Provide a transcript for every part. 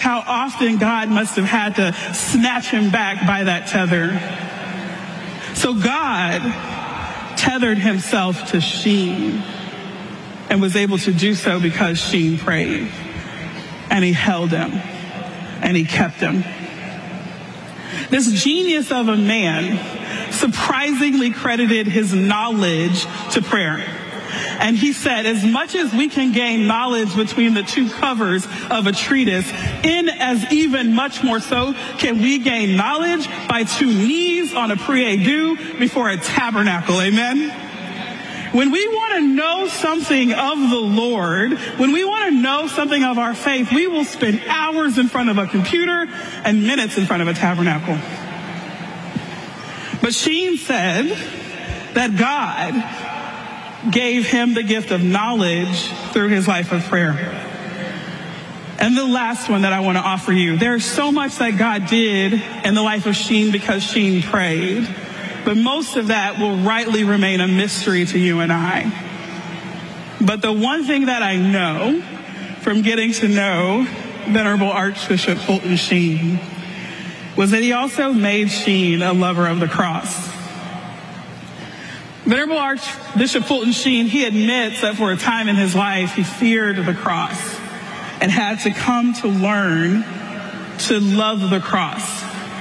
how often God must have had to snatch him back by that tether. So God tethered himself to Sheen and was able to do so because Sheen prayed. And he held him and he kept him. This genius of a man surprisingly credited his knowledge to prayer. And he said, as much as we can gain knowledge between the two covers of a treatise, in as even much more so can we gain knowledge by two knees on a prie-dieu before a tabernacle. Amen? When we want to know something of the Lord, when we want to know something of our faith, we will spend hours in front of a computer and minutes in front of a tabernacle. But Sheen said that God gave him the gift of knowledge through his life of prayer. And the last one that I want to offer you, there's so much that God did in the life of Sheen because Sheen prayed. But most of that will rightly remain a mystery to you and I. But the one thing that I know from getting to know Venerable Archbishop Fulton Sheen was that he also made Sheen a lover of the cross. Venerable Archbishop Fulton Sheen, he admits that for a time in his life, he feared the cross and had to come to learn to love the cross.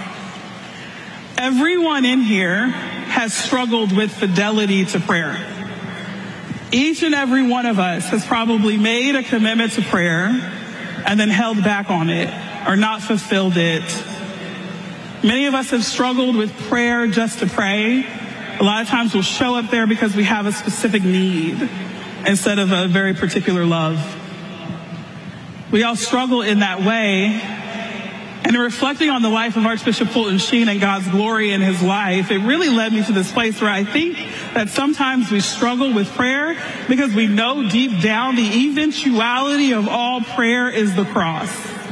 Everyone in here has struggled with fidelity to prayer. Each and every one of us has probably made a commitment to prayer and then held back on it or not fulfilled it. Many of us have struggled with prayer just to pray. A lot of times we'll show up there because we have a specific need instead of a very particular love. We all struggle in that way. And in reflecting on the life of Archbishop Fulton Sheen and God's glory in his life, it really led me to this place where I think that sometimes we struggle with prayer because we know deep down the eventuality of all prayer is the cross.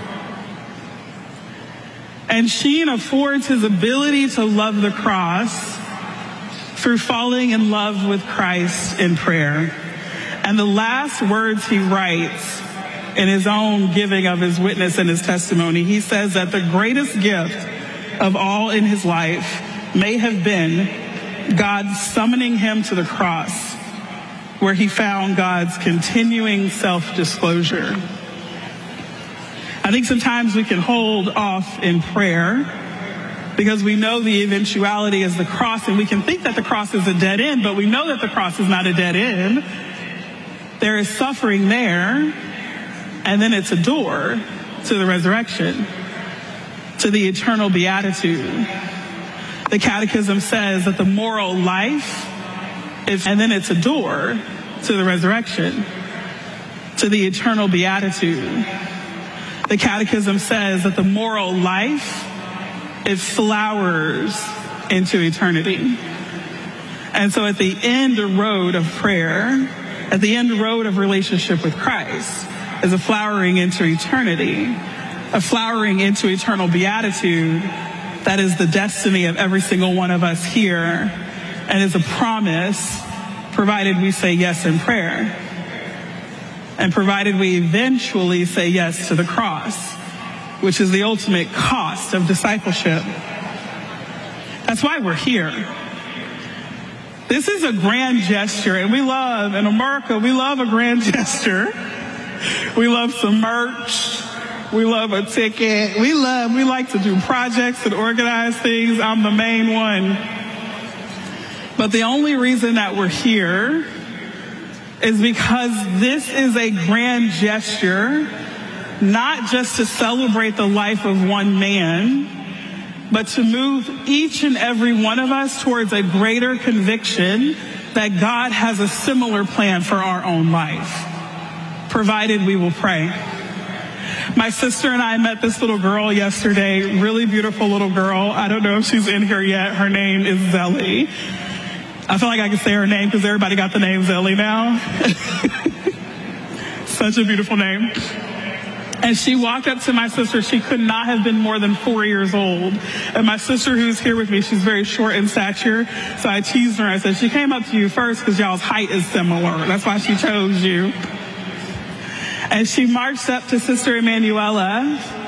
And Sheen affords his ability to love the cross through falling in love with Christ in prayer. And the last words he writes in his own giving of his witness and his testimony, he says that the greatest gift of all in his life may have been God summoning him to the cross, where he found God's continuing self-disclosure. I think sometimes we can hold off in prayer because we know the eventuality is the cross, and we can think that the cross is a dead end, but we know that the cross is not a dead end. There is suffering there. And then it's a door to the resurrection, to the eternal beatitude. The Catechism says that the moral life is, and then it's a door to the resurrection, to the eternal beatitude. The Catechism says that the moral life, it flowers into eternity. And so at the end road of prayer, at the end road of relationship with Christ, is a flowering into eternity, a flowering into eternal beatitude that is the destiny of every single one of us here, and is a promise provided we say yes in prayer, and provided we eventually say yes to the cross, which is the ultimate cost of discipleship. That's why we're here. This is a grand gesture, and we love, in America, we love a grand gesture. We love some merch. We love a ticket. We like to do projects and organize things. I'm the main one. But the only reason that we're here is because this is a grand gesture, not just to celebrate the life of one man, but to move each and every one of us towards a greater conviction that God has a similar plan for our own life, provided we will pray. My sister and I met this little girl yesterday, really beautiful little girl. I don't know if she's in here yet. Her name is Zelly. I feel like I can say her name because everybody got the name Zelly now. Such a beautiful name. And she walked up to my sister. She could not have been more than 4 years old. And my sister, who's here with me, she's very short in stature. So I teased her. I said, she came up to you first because y'all's height is similar. That's why she chose you. And she marched up to Sister Emanuela